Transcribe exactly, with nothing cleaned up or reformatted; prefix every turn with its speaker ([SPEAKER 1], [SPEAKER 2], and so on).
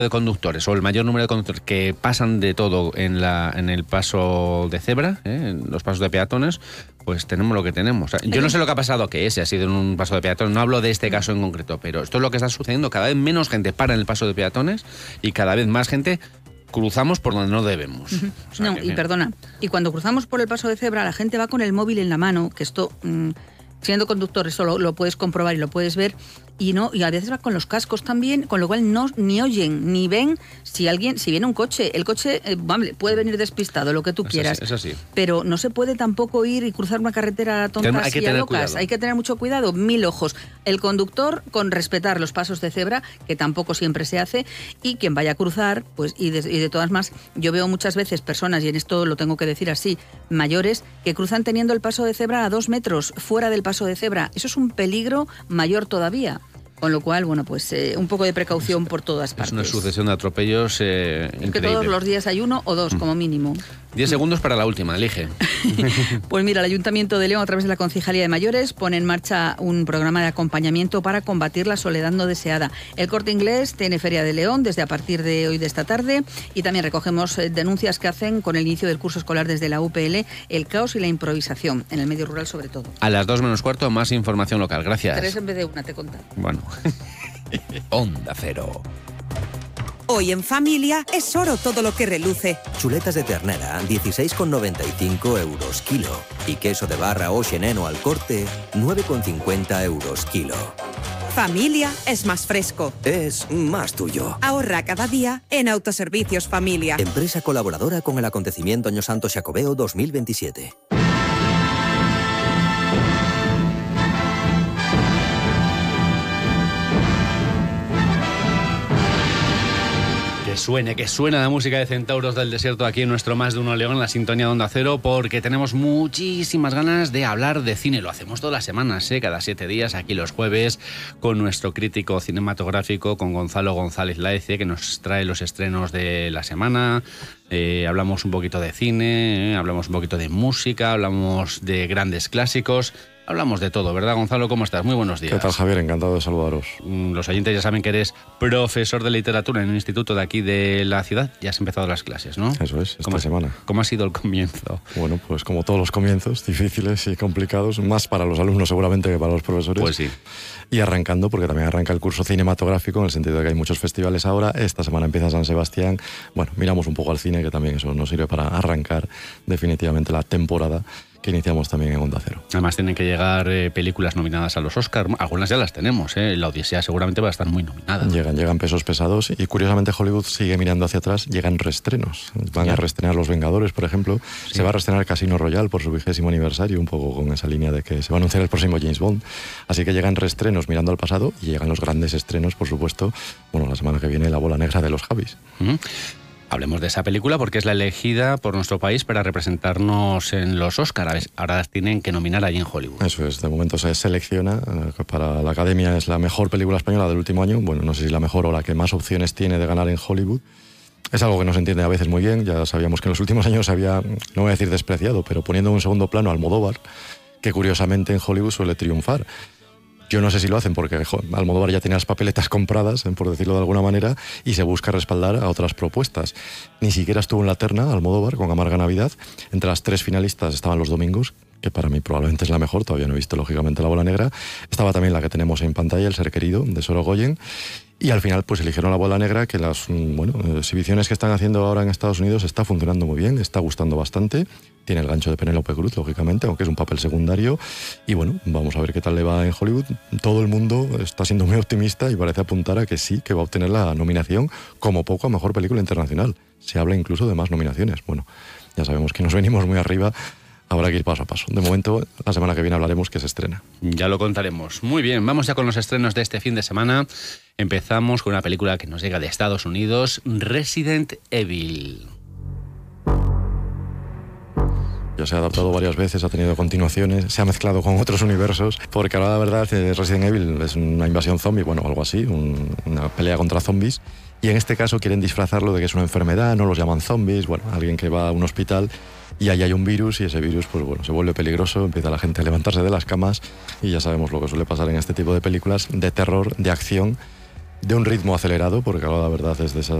[SPEAKER 1] de conductores o el mayor número de conductores que pasan de todo en la en el paso de cebra, ¿eh? En los pasos de peatones, pues tenemos lo que tenemos. Yo no sé lo que ha pasado, que ese ha sido en un paso de peatones, no hablo de este caso en concreto, pero esto es lo que está sucediendo. Cada vez menos gente para en el paso de peatones y cada vez más gente cruzamos por donde no debemos.
[SPEAKER 2] Uh-huh.
[SPEAKER 1] O sea,
[SPEAKER 2] no,
[SPEAKER 1] que,
[SPEAKER 2] y perdona, y cuando cruzamos por el paso de cebra, la gente va con el móvil en la mano, que esto... Mmm, siendo conductor, eso lo, lo puedes comprobar y lo puedes ver, y no y a veces va con los cascos también, con lo cual no ni oyen ni ven si alguien si viene un coche. El coche eh, puede venir despistado, lo que tú
[SPEAKER 1] es
[SPEAKER 2] quieras,
[SPEAKER 1] así, es así.
[SPEAKER 2] Pero no se puede tampoco ir y cruzar una carretera a tontas
[SPEAKER 1] hay que
[SPEAKER 2] y a
[SPEAKER 1] tener
[SPEAKER 2] locas.
[SPEAKER 1] Cuidado.
[SPEAKER 2] Hay que tener mucho cuidado, mil ojos. El conductor con respetar los pasos de cebra, que tampoco siempre se hace, y quien vaya a cruzar, pues y de, y de todas más, yo veo muchas veces personas, y en esto lo tengo que decir así, mayores, que cruzan teniendo el paso de cebra a dos metros fuera del paso de cebra. Eso es un peligro mayor todavía. Con lo cual, bueno, pues eh, un poco de precaución por todas partes.
[SPEAKER 1] Es una sucesión de atropellos eh,
[SPEAKER 2] es
[SPEAKER 1] increíble.
[SPEAKER 2] que todos los días hay uno o dos, como mínimo.
[SPEAKER 1] Diez segundos para la última, elige.
[SPEAKER 2] Pues mira, el Ayuntamiento de León, a través de la Concejalía de Mayores, pone en marcha un programa de acompañamiento para combatir la soledad no deseada. El Corte Inglés tiene Feria de León desde a partir de hoy de esta tarde, y también recogemos denuncias que hacen con el inicio del curso escolar desde la U P L, el caos y la improvisación, en el medio rural sobre todo.
[SPEAKER 1] A las dos menos cuarto, más información local. Gracias.
[SPEAKER 2] Tres en vez de una, te contar.
[SPEAKER 1] Bueno.
[SPEAKER 3] Onda Cero.
[SPEAKER 4] Hoy en familia es oro todo lo que reluce.
[SPEAKER 5] Chuletas de ternera, dieciséis con noventa y cinco euros kilo. Y queso de barra o xeneno al corte, nueve con cincuenta euros kilo.
[SPEAKER 4] Familia es más fresco.
[SPEAKER 5] Es más tuyo.
[SPEAKER 4] Ahorra cada día en Autoservicios Familia.
[SPEAKER 5] Empresa colaboradora con el acontecimiento Año Santo Xacobeo dos mil veintisiete.
[SPEAKER 1] Que suene, que suena la música de Centauros del Desierto aquí en nuestro Más de Uno León, en la sintonía de Onda Cero, porque tenemos muchísimas ganas de hablar de cine. Lo hacemos todas las semanas, ¿eh? Cada siete días, aquí los jueves, con nuestro crítico cinematográfico, con Gonzalo González Laece, que nos trae los estrenos de la semana. Eh, hablamos un poquito de cine, eh, hablamos un poquito de música, hablamos de grandes clásicos. Hablamos de todo, ¿verdad, Gonzalo? ¿Cómo estás? Muy buenos días.
[SPEAKER 6] ¿Qué tal, Javier? Encantado de saludaros.
[SPEAKER 1] Los oyentes ya saben que eres profesor de literatura en un instituto de aquí de la ciudad. Ya has empezado las clases, ¿no?
[SPEAKER 6] Eso es, esta
[SPEAKER 1] ¿Cómo,
[SPEAKER 6] semana.
[SPEAKER 1] ¿Cómo ha sido el comienzo?
[SPEAKER 6] Bueno, pues como todos los comienzos, difíciles y complicados, más para los alumnos seguramente que para los profesores.
[SPEAKER 1] Pues sí.
[SPEAKER 6] Y arrancando, porque también arranca el curso cinematográfico, en el sentido de que hay muchos festivales ahora. Esta semana empieza San Sebastián. Bueno, miramos un poco al cine, que también eso nos sirve para arrancar definitivamente la temporada que iniciamos también en Onda Cero.
[SPEAKER 1] Además tienen que llegar eh, películas nominadas a los Oscar. Algunas ya las tenemos, ¿eh? La Odisea seguramente va a estar muy nominada.
[SPEAKER 6] Llegan, llegan pesos pesados, y curiosamente Hollywood sigue mirando hacia atrás. Llegan reestrenos. Van ¿Ya? a reestrenar Los Vengadores, por ejemplo. Sí. Se va a reestrenar Casino Royale por su vigésimo aniversario, un poco con esa línea de que se va a anunciar el próximo James Bond. Así que llegan reestrenos mirando al pasado, y llegan los grandes estrenos, por supuesto. Bueno, la semana que viene La Bola Negra de los Javis.
[SPEAKER 1] Uh-huh. Hablemos de esa película porque es la elegida por nuestro país para representarnos en los Oscars. Ahora las tienen que nominar allí en Hollywood.
[SPEAKER 6] Eso es, de momento se selecciona. Para la Academia es la mejor película española del último año. Bueno, no sé si la mejor o la que más opciones tiene de ganar en Hollywood. Es algo que no se entiende a veces muy bien. Ya sabíamos que en los últimos años se había, no voy a decir despreciado, pero poniendo en un segundo plano a Almodóvar, que curiosamente en Hollywood suele triunfar. Yo no sé si lo hacen porque jo, Almodóvar ya tiene las papeletas compradas, por decirlo de alguna manera, y se busca respaldar a otras propuestas. Ni siquiera estuvo en la terna Almodóvar con Amarga Navidad. Entre las tres finalistas estaban Los Domingos, que para mí probablemente es la mejor, todavía no he visto lógicamente La Bola Negra. Estaba también la que tenemos en pantalla, El Ser Querido, de Sorogoyen. Y al final pues eligieron La Bola Negra, que las bueno, exhibiciones que están haciendo ahora en Estados Unidos está funcionando muy bien, está gustando bastante. Tiene el gancho de Penélope Cruz, lógicamente, aunque es un papel secundario. Y bueno, vamos a ver qué tal le va en Hollywood. Todo el mundo está siendo muy optimista y parece apuntar a que sí, que va a obtener la nominación como poco a Mejor Película Internacional. Se habla incluso de más nominaciones. Bueno, ya sabemos que nos venimos muy arriba. Habrá que ir paso a paso. De momento, la semana que viene hablaremos que se estrena.
[SPEAKER 1] Ya lo contaremos. Muy bien, vamos ya con los estrenos de este fin de semana. Empezamos con una película que nos llega de Estados Unidos, Resident Evil.
[SPEAKER 6] Ya se ha adaptado varias veces, ha tenido continuaciones, se ha mezclado con otros universos, porque ahora la verdad Resident Evil es una invasión zombie, bueno, algo así, un, una pelea contra zombies, y en este caso quieren disfrazarlo de que es una enfermedad, no los llaman zombies, bueno, alguien que va a un hospital y ahí hay un virus, y ese virus pues bueno, se vuelve peligroso, empieza la gente a levantarse de las camas, y ya sabemos lo que suele pasar en este tipo de películas de terror, de acción, de un ritmo acelerado, porque claro, la verdad es de esas